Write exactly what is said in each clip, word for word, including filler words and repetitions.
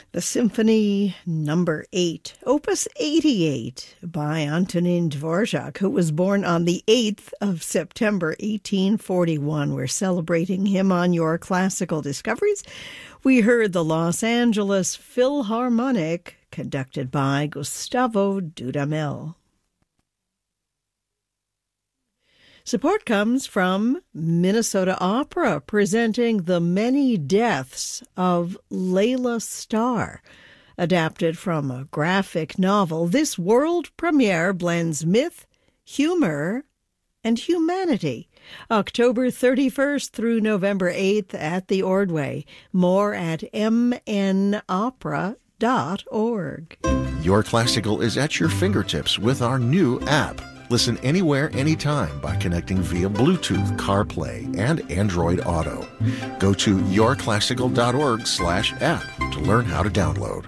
The Symphony Number eight, Opus eighty-eight by Antonin Dvorak, who was born on the eighth of September, eighteen forty-one. We're celebrating him on Your Classical Discoveries. We heard the Los Angeles Philharmonic, conducted by Gustavo Dudamel. Support comes from Minnesota Opera, presenting The Many Deaths of Layla Starr. Adapted from a graphic novel, this world premiere blends myth, humor, and humanity. October thirty-first through November eighth at the Ordway. More at m n opera dot org. Your Classical is at your fingertips with our new app. Listen anywhere, anytime by connecting via Bluetooth, CarPlay, and Android Auto. Go to yourclassical.org slash app to learn how to download.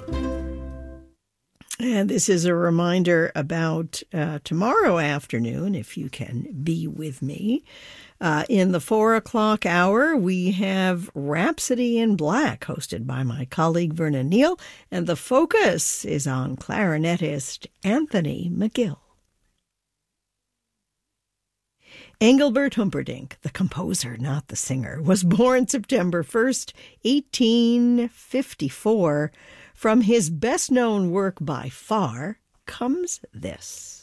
And this is a reminder about uh, tomorrow afternoon, if you can be with me. Uh, in the four o'clock hour, we have Rhapsody in Black, hosted by my colleague Vernon Neal, and the focus is on clarinetist Anthony McGill. Engelbert Humperdinck, the composer, not the singer, was born September first, eighteen fifty-four. From his best-known work by far comes this.